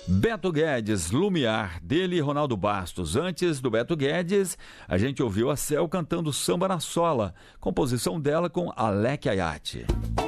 Beto Guedes, Lumiar, dele Ronaldo Bastos. Antes do Beto Guedes, a gente ouviu a Cel cantando Samba na Sola, composição dela com Alec Ayati.